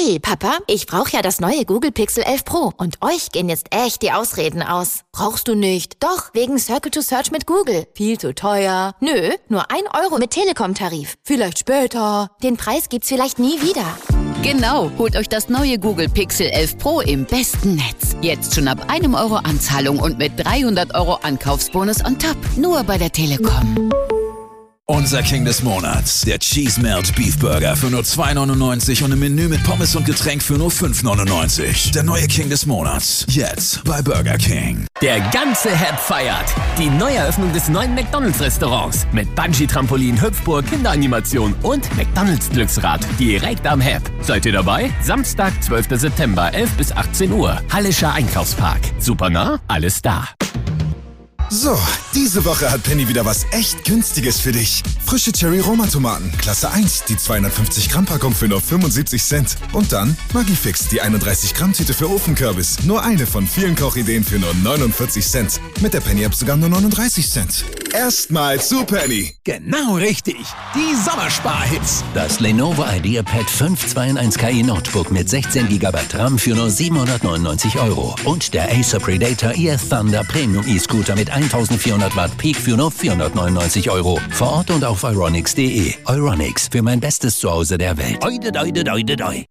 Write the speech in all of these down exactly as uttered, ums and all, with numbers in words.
Hey, Papa, ich brauche ja das neue Google Pixel elf Pro. Und euch gehen jetzt echt die Ausreden aus. Brauchst du nicht? Doch, wegen Circle to Search mit Google. Viel zu teuer. Nö, nur ein Euro mit Telekom-Tarif. Vielleicht später. Den Preis gibt's vielleicht nie wieder. Genau, holt euch das neue Google Pixel elf Pro im besten Netz. Jetzt schon ab einem Euro Anzahlung und mit dreihundert Euro Ankaufsbonus on top. Nur bei der Telekom. Unser King des Monats, der Cheese Melt Beef Burger für nur zwei neunundneunzig und ein Menü mit Pommes und Getränk für nur fünf neunundneunzig. Der neue King des Monats, jetzt bei Burger King. Der ganze Hep feiert die Neueröffnung des neuen McDonald's-Restaurants mit Bungee-Trampolin, Hüpfburg, Kinderanimation und McDonald's-Glücksrad direkt am Hep. Seid ihr dabei? Samstag, zwölfter September, elf bis achtzehn Uhr. Hallischer Einkaufspark. Super nah, alles da. So, diese Woche hat Penny wieder was echt Günstiges für dich. Frische Cherry-Roma-Tomaten, Klasse eins, die zweihundertfünfzig Gramm Packung für nur fünfundsiebzig Cent. Und dann Maggi-Fix, die einunddreißig Gramm Tüte für Ofenkürbis. Nur eine von vielen Kochideen für nur neunundvierzig Cent. Mit der Penny-App sogar nur neununddreißig Cent. Erstmal zu Penny. Genau richtig. Die Sommersparhits. Das Lenovo IdeaPad fünf zwei in eins K I Notebook mit sechzehn Gigabyte RAM für nur siebenhundertneunundneunzig Euro. Und der Acer Predator E F Thunder Premium E-Scooter mit eintausendvierhundert Watt Peak für nur vierhundertneunundneunzig Euro. Vor Ort und auf euronics punkt de. Euronics, für mein bestes Zuhause der Welt. Oide, oide, oide, oide.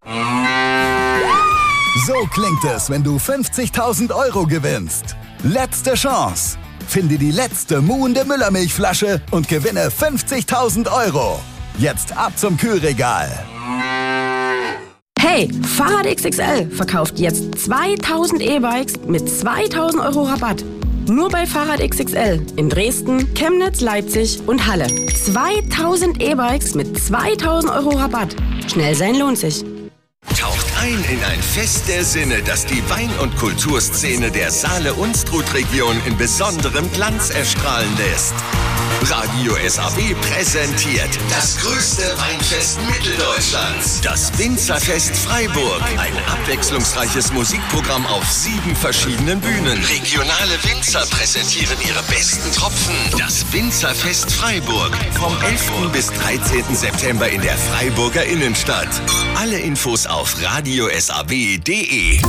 So klingt es, wenn du fünfzigtausend Euro gewinnst. Letzte Chance. Finde die letzte muhende Müllermilchflasche und gewinne fünfzigtausend Euro. Jetzt ab zum Kühlregal. Hey, Fahrrad X X L verkauft jetzt zweitausend E-Bikes mit zweitausend Euro Rabatt. Nur bei Fahrrad X X L in Dresden, Chemnitz, Leipzig und Halle. zweitausend E-Bikes mit zweitausend Euro Rabatt. Schnell sein lohnt sich. Taucht ein in ein Fest der Sinne, das die Wein- und Kulturszene der Saale-Unstrut-Region in besonderem Glanz erstrahlen lässt. Radio S A W präsentiert das größte Weinfest Mitteldeutschlands, das Winzerfest Freiburg. Ein abwechslungsreiches Musikprogramm auf sieben verschiedenen Bühnen. Regionale Winzer präsentieren ihre besten Tropfen. Das Winzerfest Freiburg vom elften bis dreizehnten September in der Freiburger Innenstadt. Alle Infos auf radio s a w punkt de.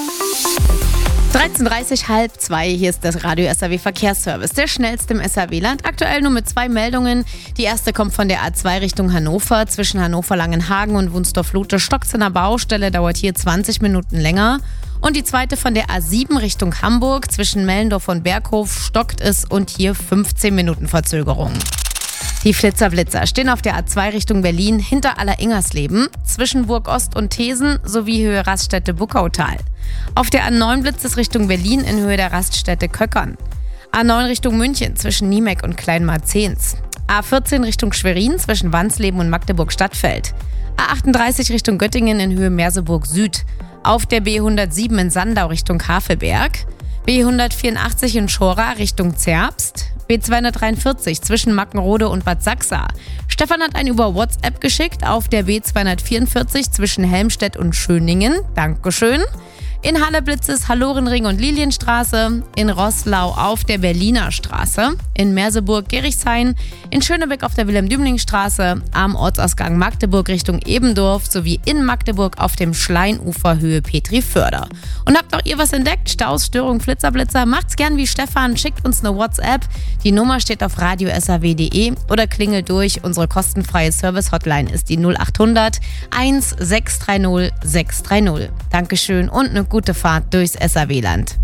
dreizehn Uhr dreißig, halb zwei. Hier ist das Radio S A W Verkehrsservice, der schnellste im S A W-Land. Aktuell nur mit zwei Meldungen. Die erste kommt von der A zwei Richtung Hannover. Zwischen Hannover-Langenhagen und Wunstorf-Lute stockt in der Baustelle, dauert hier zwanzig Minuten länger. Und die zweite von der A sieben Richtung Hamburg. Zwischen Mellendorf und Berghof stockt es und hier fünfzehn Minuten Verzögerung. Die Flitzer-Blitzer stehen auf der A zwei Richtung Berlin hinter Aller-Ingersleben, zwischen Burg Ost und Thesen sowie Höhe Raststätte-Buckautal. Auf der A neun blitzt es Richtung Berlin in Höhe der Raststätte Köckern. A neun Richtung München zwischen Niemek und Kleinmarzens. A vierzehn Richtung Schwerin zwischen Wansleben und Magdeburg-Stadtfeld. A achtunddreißig Richtung Göttingen in Höhe Merseburg Süd. Auf der B hundertsieben in Sandau Richtung Havelberg. B hundertvierundachtzig in Schora Richtung Zerbst. B zweihundertdreiundvierzig zwischen Mackenrode und Bad Sachsa. Stefan hat einen über WhatsApp geschickt auf der B zweihundertvierundvierzig zwischen Helmstedt und Schöningen. Dankeschön. In Halle blitzt es Hallorenring und Lilienstraße, in Roßlau auf der Berliner Straße, in Merseburg Gerichshain, in Schönebeck auf der Wilhelm-Dümling-Straße, am Ortsausgang Magdeburg Richtung Ebendorf sowie in Magdeburg auf dem Schleinufer Höhe Petri-Förder. Und habt auch ihr was entdeckt? Staus, Störung, Flitzerblitzer? Macht's gern wie Stefan, schickt uns eine WhatsApp. Die Nummer steht auf radio s a w punkt de oder klingelt durch. Unsere kostenfreie Service-Hotline ist die null achthundert eins sechs drei null sechs drei null. Dankeschön und eine gute Fahrt durchs S A W-Land.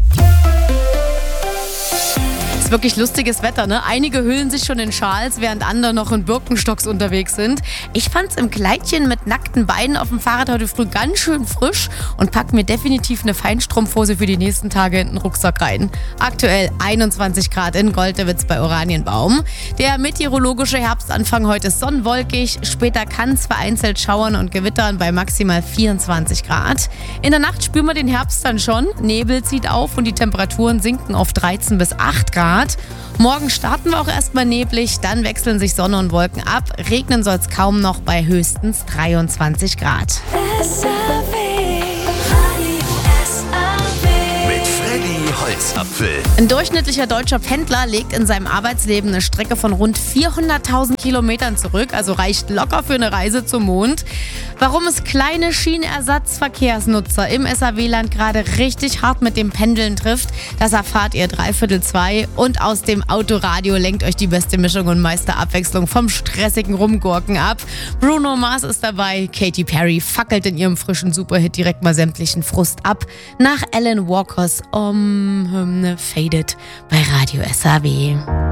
Es ist wirklich lustiges Wetter, ne? Einige hüllen sich schon in Schals, während andere noch in Birkenstocks unterwegs sind. Ich fand's im Kleidchen mit nackten Beinen auf dem Fahrrad heute früh ganz schön frisch und pack mir definitiv eine Feinstrumpfhose für die nächsten Tage in den Rucksack rein. Aktuell einundzwanzig Grad in Goldewitz bei Oranienbaum. Der meteorologische Herbstanfang heute ist sonnenwolkig. Später kann es vereinzelt schauern und gewittern bei maximal vierundzwanzig Grad. In der Nacht spüren wir den Herbst dann schon. Nebel zieht auf und die Temperaturen sinken auf dreizehn bis acht Grad. Morgen starten wir auch erstmal neblig, dann wechseln sich Sonne und Wolken ab. Regnen soll es kaum noch bei höchstens dreiundzwanzig Grad. Mit Freddy Holzapfel. Ein durchschnittlicher deutscher Pendler legt in seinem Arbeitsleben eine Strecke von rund vierhunderttausend Kilometern zurück, also reicht locker für eine Reise zum Mond. Warum es kleine Schienenersatzverkehrsnutzer im S A W-Land gerade richtig hart mit dem Pendeln trifft, das erfahrt ihr dreiviertel zwei. Und aus dem Autoradio lenkt euch die beste Mischung und meiste Abwechslung vom stressigen Rumgurken ab. Bruno Mars ist dabei, Katy Perry fackelt in ihrem frischen Superhit direkt mal sämtlichen Frust ab. Nach Alan Walkers Om-Hymne Faded bei Radio S A W.